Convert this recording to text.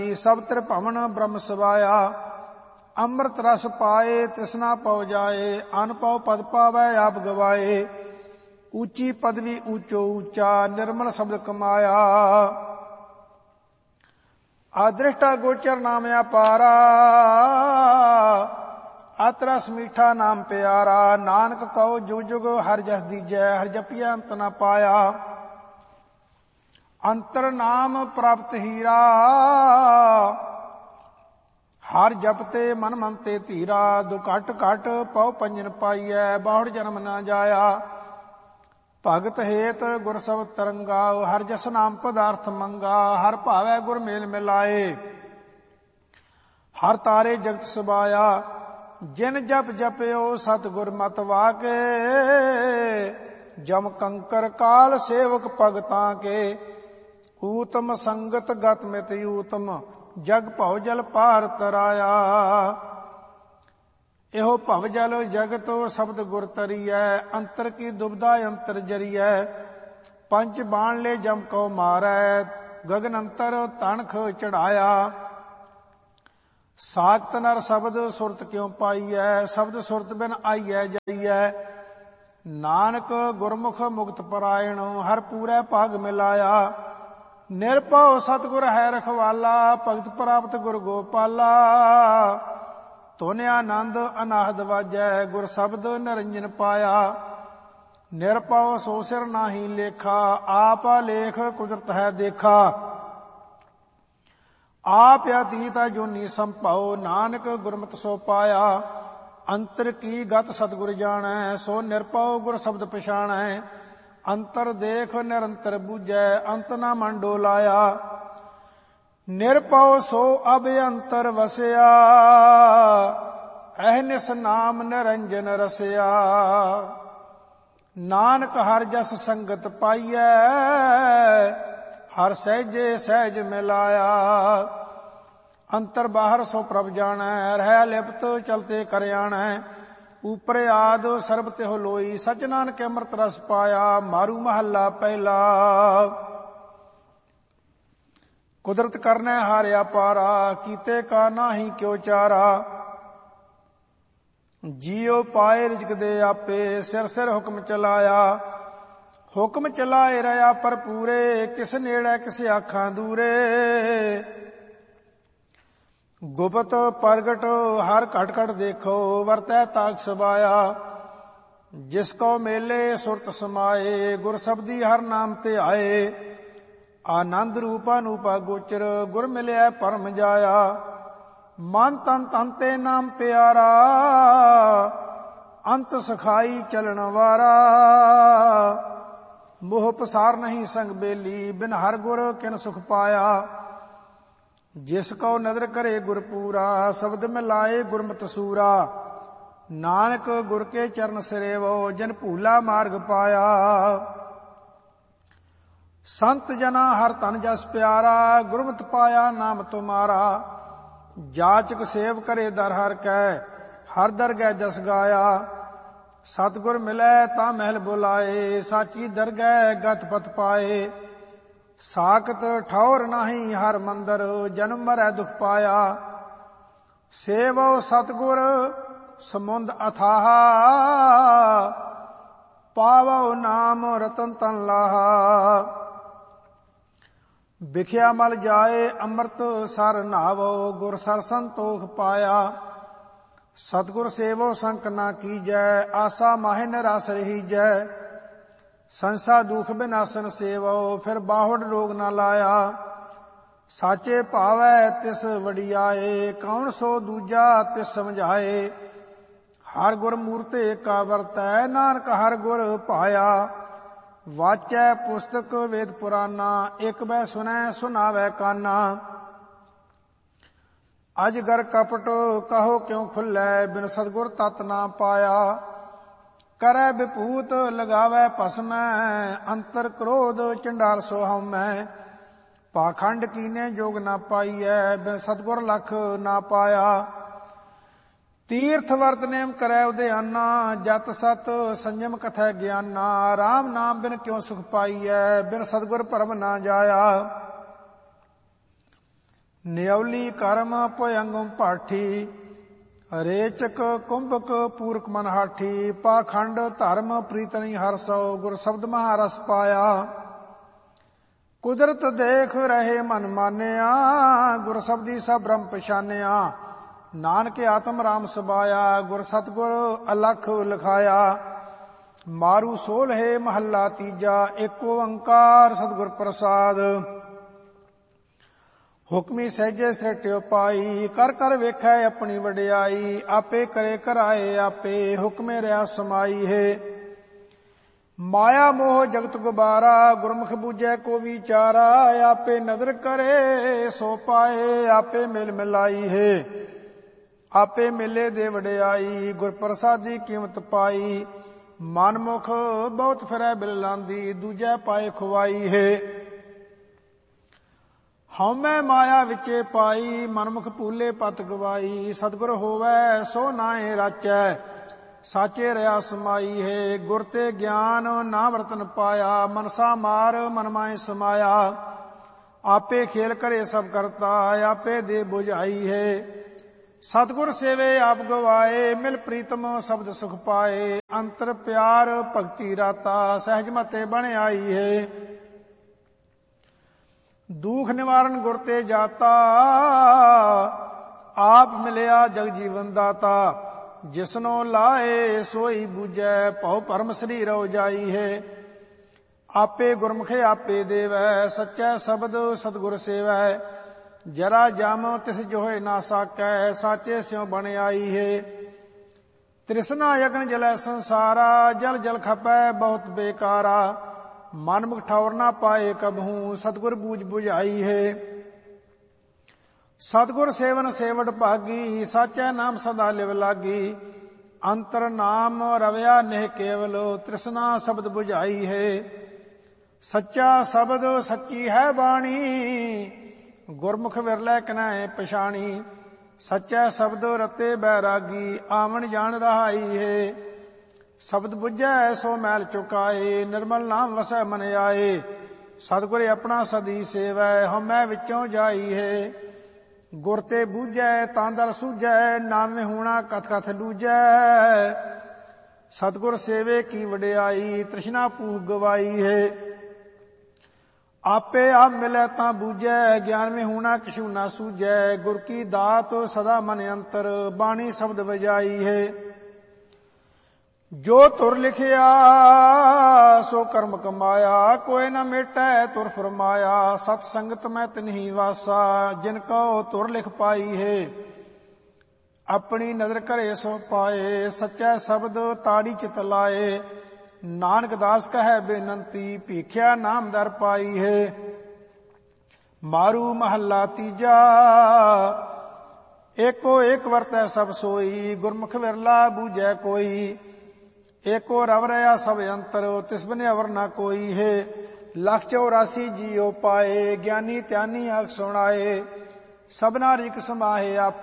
ਸਭ ਤ੍ਰਿਭਵਨ ਬ੍ਰਹਮ ਸਵਾਇਆ। ਅੰਮ੍ਰਿਤ ਰਸ ਪਾਏ ਤ੍ਰਿਸ਼ਨਾ ਪਉ ਜਾਏ, ਅਨ ਪਉ ਪਦ ਪਾਵੈ ਆਪ ਗਵਾਏ। ਉੱਚੀ ਪਦਵੀ ਉੱਚੋ ਉੱਚਾ, ਨਿਰਮਲ ਸ਼ਬਦ ਕਮਾਇਆ। ਆਦ੍ਰਿਸ਼ਟਾ ਗੋਚਰ ਨਾਮ ਅਪਾਰਾ, ਅਤ ਰਸ ਮੀਠਾ ਨਾਮ ਪਿਆਰਾ। ਨਾਨਕ ਕਉ ਜੁਗ ਜੁਗ ਹਰਿ ਜਸ ਦੀਜੈ, ਹਰਿ ਜਪਿਆ ਅੰਤ ਨ ਪਾਇਆ। ਅੰਤਰ ਨਾਮ ਪ੍ਰਾਪਤ ਹੀਰਾ, ਹਰਿ ਜਪਤੇ ਮਨ ਮਨ ਤੇ ਧੀਰਾ। ਦੁ ਘਟ ਘਟ ਪਉ ਪੰਜਨ ਪਾਈਐ, ਬਾਹੁੜ ਜਨਮ ਨ ਜਾਇਆ। ਭਗਤ ਹੇਤ ਗੁਰ ਸਬਦ ਤਰੰਗਾ, ਹਰਿ ਜਸ ਨਾਮ ਪਦਾਰਥ ਮੰਗਾ। ਹਰਿ ਭਾਵੈ ਗੁਰ ਮੇਲ ਮਿਲਾਏ, ਹਰਿ ਤਾਰੇ ਜਗਤ ਸਬਾਇਆ। ਜਿਨ ਜਪ ਜਪਿਓ ਸਤਿਗੁਰ ਮਤਿ ਵਾਕੇ, ਜਮ ਕੰਕਰ ਕਾਲ ਸੇਵਕ ਭਗਤਾਂ ਕੇ। ਊਤਮ ਸੰਗਤ ਗਤ ਮਿਤ ਊਤਮ, ਜਗ ਭਉ ਜਲ ਪਾਰ ਤਰਾਇਆ। ਇਹੋ ਭਵ ਜਲ ਜਗਤ ਸ਼ਬਦ ਗੁਰ ਤਰੀਐ, ਅੰਤਰ ਕੀ ਦੁਬਦਾ ਅੰਤਰ ਜਰੀਐ। ਪੰਜ ਬਾਣ ਲੈ ਜਮ ਕਉ ਮਾਰੈ, ਗਗਨ ਅੰਤਰ ਤਣਖ ਚੜਾਇਆ। ਸਾਖਤ ਨਰ ਸ਼ਬਦ ਸੁਰਤ ਕਿਉ ਪਾਈਐ, ਸ਼ਬਦ ਸੁਰਤ ਬਿਨ ਆਈਐ ਜਾਈਐ। ਨਾਨਕ ਗੁਰਮੁਖ ਮੁਕਤ ਪਰਾਇਣ, ਹਰ ਪੂਰੈ ਭਾਗ ਮਿਲਾਇਆ। ਨਿਰਭਉ ਸਤਿਗੁਰ ਹੈ ਰਖਵਾਲਾ, ਭਗਤ ਪ੍ਰਾਪਤ ਗੁਰ ਗੋਪਾਲਾ। ਧੁਨ ਆਨੰਦ ਅਨਾਹਦ ਵਾਜੈ, ਗੁਰ ਸ਼ਬਦ ਨਿਰੰਜਨ ਪਾਇਆ। ਨਿਰਭਉ ਸੋ ਸਿਰ ਨਾਹੀ ਲੇਖਾ, ਆਪ ਲੇਖ ਕੁਦਰਤ ਹੈ ਦੇਖਾ। ਆਪ ਅਤੀਤ ਜੋਨੀ ਸੰਭਉ, ਨਾਨਕ ਗੁਰਮਤਿ ਸੋ ਪਾਇਆ। ਅੰਤਰ ਕੀ ਗਤ ਸਤਿਗੁਰ ਜਾਣੈ, ਸੋ ਨਿਰਭਉ ਗੁਰ ਸ਼ਬਦ ਪਛਾਣੈ। ਅੰਤਰ ਦੇਖ ਨਿਰੰਤਰ ਬੂਝੈ, ਅੰਤ ਨਾ ਮਨ ਡੋਲਾਇਆ। ਨਿਰਭਉ ਸੋ ਅਭਿਅੰਤਰ ਵਸਿਆ, ਅਹਨਿਸ ਨਾਮ ਨਿਰੰਜਨ ਰਸਿਆ। ਨਾਨਕ ਹਰਿ ਜਸ ਸੰਗਤ ਪਾਈਐ, ਹਰਿ ਸਹਿਜੇ ਸਹਿਜ ਮਿਲਾਇਆ। ਅੰਤਰ ਬਾਹਰ ਸੋ ਪ੍ਰਭ ਜਾਣੈ, ਰਹਿ ਲਿਪਤ ਚਲਤੇ ਕਰ ਆਣੈ। ਉਪਰ ਆਦ ਸਰਬ ਤਿਹੁ ਲੋਈ, ਸਚ ਨਾਨਕ ਅੰਮ੍ਰਿਤ ਰਸ ਪਾਇਆ। ਮਾਰੂ ਮਹੱਲਾ ਪਹਿਲਾ। ਕੁਦਰਤ ਕਰਨੈ ਹਾਰਿ ਅਪਾਰਾ, ਕੀਤੇ ਕਾ ਨਾਹੀ ਕਿਉ ਚਾਰਾ। ਜੀਉ ਪਾਏ ਰਿਜਕ ਦੇ ਆਪੇ, ਸਿਰ ਸਿਰ ਹੁਕਮ ਚਲਾਇਆ। ਹੁਕਮ ਚਲਾਏ ਰਹਾ ਭਰਪੂਰੇ, ਕਿਸ ਨੇੜੇ ਕਿਸ ਆਖਾਂ ਦੂਰੇ। ਗੁਪਤ ਪ੍ਰਗਟ ਹਰ ਘਟ ਘਟ ਦੇਖੋ, ਵਰਤੈ ਤਾਕ ਸਬਾਇਆ। ਜਿਸ ਕੋ ਮੇਲੇ ਸੁਰਤ ਸਮਾਏ, ਗੁਰ ਸਬਦੀ ਹਰ ਨਾਮ ਤੇ ਆਏ। ਆਨੰਦ ਰੂਪਾ ਨੂਪਾ ਗੋਚਰ, ਗੁਰ ਮਿਲਿਆ ਪਰਮ ਜਾਇਆ। ਮਨ ਤਨ ਤਨ ਤੇ ਨਾਮ ਪਿਆਰਾ, ਅੰਤ ਸਖਾਈ ਚਲਣ ਵਾਰਾ। ਮੋਹ ਪਸਾਰ ਨਹੀਂ ਸੰਗ ਬੇਲੀ, ਬਿਨ ਹਰ ਗੁਰ ਕਿਨ ਸੁਖ ਪਾਇਆ। ਜਿਸ ਕਉ ਨਦਰ ਕਰੇ ਗੁਰ ਪੂਰਾ, ਸ਼ਬਦ ਮਿਲਾਏ ਗੁਰਮਤਿ ਸੂਰਾ। ਨਾਨਕ ਗੁਰ ਕੇ ਚਰਨ ਸਿਰੇਵੋ, ਜਿਨ ਭੂਲਾ ਮਾਰਗ ਪਾਇਆ। ਸੰਤ ਜਨਾ ਹਰ ਤਨ ਜਸ ਪਿਆਰਾ, ਗੁਰਮਤਿ ਪਾਇਆ ਨਾਮ ਤੁਮਾਰਾ। ਜਾਚਕ ਸੇਵ ਕਰੇ ਦਰ ਹਰ ਕੈ, ਹਰ ਦਰਗਹਿ ਜਸ ਗਾਇਆ। ਸਤਿਗੁਰ ਮਿਲੈ ਤਾਂ ਮਹਿਲ ਬੁਲਾਏ, ਸਾਚੀ ਦਰਗਹਿ ਗਤ ਪਤ ਪਾਏ। ਸਾਖਤ ਠੌਰ ਨਾਹੀ ਹਰ ਮੰਦਰ, ਜਨਮ ਮਰੈ ਦੁਖ ਪਾਇਆ। ਸੇਵੋ ਸਤਿਗੁਰ ਸਮੁੰਦ ਅਥਾਹ, ਪਾਵੋ ਨਾਮ ਰਤਨ ਤਨ ਲਾਹਾ। ਵਿਖਿਆ ਮਲ ਜਾਏ ਅੰਮ੍ਰਿਤ ਸਰ ਨਾਵੋ, ਗੁਰ ਸਰ ਸੰਤੋਖ ਪਾਇਆ। ਸਤਿਗੁਰ ਸੇਵੋ ਸੰਕ ਨਾ ਕੀਜੈ, ਆਸਾ ਮਾਹਿ ਨਿਰਾਸ ਰਹੀਜੈ। ਸੰਸਾ ਦੁਖ ਬਿਨਾਸਨ ਸੇਵੋ, ਫਿਰ ਬਾਹੁੜ ਰੋਗ ਨਾ ਲਾਇਆ। ਸਾਚੇ ਭਾਵੈ ਤਿਸ ਵਡਿਆਏ, ਕੌਣ ਸੋ ਦੂਜਾ ਤਿਸ ਸਮਝਾਏ। ਹਰ ਗੁਰ ਮੂਰਤ ਏਕਾ ਵਰਤੈ, ਨਾਨਕ ਹਰ ਗੁਰ ਭਾਇਆ। ਵਾਚੈ ਪੁਸਤਕ ਵੇਦ ਪੁਰਾਨਾ, ਇਕ ਬੈ ਸੁਨੈ ਸੁਨਾਵੈ ਕਾਨਾ। ਅਜਗਰ ਕਪਟ ਕਹੋ ਕਿਉ ਖੁੱਲੈ, ਬਿਨ ਸਤਿਗੁਰ ਤਤ ਨਾ ਪਾਇਆ। ਕਰੈ ਵਿਭੂਤ ਲਗਾਵੈ ਭਸਮੈ, ਅੰਤਰ ਕ੍ਰੋਧ ਚੰਡਾਲ ਸੋ ਹਉਮੈ। ਪਾਖੰਡ ਕੀਨੇ ਜੋਗ ਨਾ ਪਾਈਐ, ਬਿਨ ਸਤਿਗੁਰ ਲਖ ਨਾ ਪਾਇਆ। ਤੀਰਥ ਵਰਤ ਨੇਮ ਕਰੈ ਉਦਿਆਨਾ, ਜਤ ਸਤ ਸੰਜਮ ਕਥੈ ਗਿਆਨਾ। ਰਾਮ ਨਾਮ ਬਿਨ ਕਿਉ ਸੁਖ ਪਾਈਐ, ਬਿਨ ਸਤਿਗੁਰ ਭਰਮ ਨਾ ਜਾਇਆ। ਨਿਉਲੀ ਕਰਮ ਭਯੰਗਮ ਪਾਠੀ ਰੇਚਕ ਕੁੰਭਕ ਪੂਰਕ ਮਨ ਹਾਠੀ ਪਾਖੰਡ ਧਰਮ ਪ੍ਰੀਤਨੀ ਹਰਸੋ ਗੁਰ ਸ਼ਬਦ ਮਹਾਰਸ ਪਾਇਆ ਕੁਦਰਤ ਦੇਖ ਰਹੇ ਮਨ ਮਾਨਿਆ ਗੁਰ ਸ਼ਬਦੀ ਸਭ ਬ੍ਰਹਮ ਪਛਾਨਿਆ ਨਾਨਕ ਆਤਮ ਰਾਮ ਸਬਾਇਆ ਗੁਰ ਸਤਗੁਰ ਅਲਖ ਲਿਖਾਇਆ ਮਾਰੂ ਸੋਲ੍ਹੇ ਮਹੱਲਾ ਤੀਜਾ ਏਕ ਓੰਕਾਰ ਸਤਿਗੁਰ ਪ੍ਰਸਾਦ ਹੁਕਮੀ ਸਹਿਜੇ ਸ੍ਰਿਟਿਓ ਪਾਈ ਕਰ ਕਰ ਵੇਖੈ ਆਪਣੀ ਵਡਿਆਈ ਆਪੇ ਕਰੇ ਕਰਾਏ ਆਪੇ ਹੁਕਮੇ ਰਿਆ ਸਮਾਈ ਹੈ ਮਾਇਆ ਮੋਹ ਜਗਤ ਗੁਬਾਰਾ ਗੁਰਮੁਖ ਬੂਝੈ ਕੋ ਵਿਚਾਰਾ ਆਪੇ ਨਦਰ ਕਰੇ ਸੋ ਪਾਏ ਆਪੇ ਮਿਲ ਮਿਲਾਈ ਹੈ ਆਪੇ ਮਿਲੇ ਦੇ ਵਡਿਆਈ ਗੁਰ ਪ੍ਰਸਾਦੀ ਕੀਮਤ ਪਾਈ ਮਨਮੁਖ ਬਹੁਤ ਫਿਰੈ ਬਿਰਲਾਂਦੀ ਦੂਜੈ ਪਾਏ ਖੁਆਈ ਹੈ ਹਉਮੈ ਮਾਇਆ ਵਿਚੇ ਪਾਈ ਮਨਮੁਖ ਭੂਲੇ ਪਤ ਗਵਾਈ ਸਤਿਗੁਰ ਹੋਵੈ ਸੋ ਨਾਏ ਰਾਚੈ ਸਾਚੇ ਰਿਆ ਸਮਾਈ ਹੈ ਗੁਰ ਤੇ ਗਿਆਨ ਨਾ ਵਰਤਨ ਪਾਇਆ ਮਨਸਾ ਮਾਰ ਮਨ ਮਾਏ ਸਮਾਇਆ ਆਪੇ ਖੇਲ ਕਰੇ ਸਭ ਕਰਤਾ ਆਪੇ ਦੇ ਬੁਝਾਈ ਹੈ ਸਤਿਗੁਰ ਸੇਵੇ ਆਪ ਗਵਾਏ ਮਿਲ ਪ੍ਰੀਤਮ ਸ਼ਬਦ ਸੁਖ ਪਾਏ ਅੰਤਰ ਪਿਆਰ ਭਗਤੀ ਰਾਤਾ ਸਹਿਜ ਮਤੇ ਬਣ ਆਈ ਹੈ ਦੁਖ ਨਿਵਾਰਨ ਗੁਰ ਤੇ ਜਾਤਾ ਆਪ ਮਿਲਿਆ ਜਗ ਜੀਵਨ ਦਾਤਾ ਜਿਸਨੋ ਲਾਏ ਸੋਈ ਬੂਝੈ ਭਉ ਭਰਮ ਸਰੀਰਉ ਜਾਈ ਹੈ ਆਪੇ ਗੁਰਮੁਖੇ ਆਪੇ ਦੇਵੈ ਸੱਚੈ ਸ਼ਬਦ ਸਤਿਗੁਰ ਸੇਵੈ ਜਰਾ ਜਮ ਤਿਸ ਜੋਹਿ ਨਾ ਸਾਕੈ ਸਾਚੇ ਸਿਉ ਬਣ ਆਈ ਹੈ ਤ੍ਰਿਸ਼ਨਾ ਯਗਨ ਜਲੈ ਸੰਸਾਰਾ ਜਲ ਜਲ ਖਪੈ ਬਹੁਤ ਬੇਕਾਰਾ ਮਨਮੁਖ ਠੌਰ ਨਾ ਪਾਏ ਕਬਹੂ ਸਤਿਗੁਰ ਬੂਝ ਬੁਝਾਈ ਹੈ ਸਤਿਗੁਰ ਸੇਵਨ ਸੇਵਟ ਭਾਗੀ ਸਾਚੈ ਨਾਮ ਸਦਾ ਲਿਵ ਲਾਗੀ ਅੰਤਰ ਨਾਮ ਰਵਿਆ ਨਹਿ ਕੇਵਲ ਤ੍ਰਿਸ਼ਨਾ ਸ਼ਬਦ ਬੁਝਾਈ ਹੈ ਸੱਚਾ ਸ਼ਬਦ ਸੱਚੀ ਹੈ ਬਾਣੀ ਗੁਰਮੁਖ ਵਿਰਲੇ ਕਨੈ ਪਛਾਣੀ ਸੱਚਾ ਸ਼ਬਦ ਰਤੇ ਬੈਰਾਗੀ ਆਵਣ ਜਾਣ ਰਹਾਈ ਹੈ ਸ਼ਬਦ ਬੁੱਝੈ ਸੋ ਮੈਲ ਚੁਕਾਏ ਨਿਰਮਲ ਨਾਮ ਵਸੈ ਮਨ ਆਏ ਸਤਿਗੁਰ ਆਪਣਾ ਸਦੀ ਸੇਵੈ ਹਉਮੈ ਵਿੱਚੋਂ ਜਾਈ ਹੈ ਗੁਰ ਤੇ ਬੂਝੈ ਤਾਂ ਦਰ ਸੂਝੈ ਨਾਮੇ ਹੋਣਾ ਕਥ ਕਥ ਲੂਝੈ ਸਤਿਗੁਰ ਸੇਵੇ ਕੀ ਵਡਿਆਈ ਤ੍ਰਿਸ਼ਨਾ ਭੂਖ ਗਵਾਈ ਹੈ ਆਪੇ ਆਪ ਮਿਲੈ ਤਾਂ ਬੂਝੈ ਗਿਆਨ ਮੇ ਹੋਣਾ ਕਿਛੂ ਨਾ ਸੂਝੈ ਗੁਰ ਕੀ ਦਾਤ ਸਦਾ ਮਨ ਅੰਤਰ ਬਾਣੀ ਸ਼ਬਦ ਵਜਾਈ ਹੈ ਜੋ ਤੁਰ ਲਿਖਿਆ ਸੋ ਕਰਮ ਕਮਾਇਆ ਕੋਈ ਨ ਮੇਟੈ ਤੁਰ ਫਰਮਾਇਆ ਸਤ ਸੰਗਤ ਮੈਂ ਤਿਨਹੀ ਵਾਸਾ ਜਿਨ ਕਉ ਤੁਰ ਲਿਖ ਪਾਈ ਹੈ ਆਪਣੀ ਨਦਰ ਘਰੇ ਸੋ ਪਾਏ ਸੱਚਾ ਸ਼ਬਦ ਤਾੜੀ ਚਿਤ ਲਾਏ ਨਾਨਕ ਦਾਸ ਕਹੈ ਬੇਨੰਤੀ ਭੀਖਿਆ ਨਾਮ ਦਰ ਪਾਈ ਹੈ ਮਾਰੂ ਮਹੱਲਾ ਤੀਜਾ ਏਕੋ ਏਕ ਵਰਤੈ ਸਭ ਸੋਈ ਗੁਰਮੁਖ ਵਿਰਲਾ ਬੂਝੈ ਕੋਈ ਏਕੋ ਰਵ ਰਿਆ ਸਭ ਅੰਤਰ ਤਿਸ ਬਿਨ ਅਵਰ ਨਾ ਕੋਈ ਹੈ 184 ਜੀਉ ਪਾਏ ਗਿਆਨੀ ਧਿਆਨੀ ਆਖ ਸੁਣਾਏ ਸਭਨਾ ਰਿਕ ਸਮਾਹੇ ਆਪੇ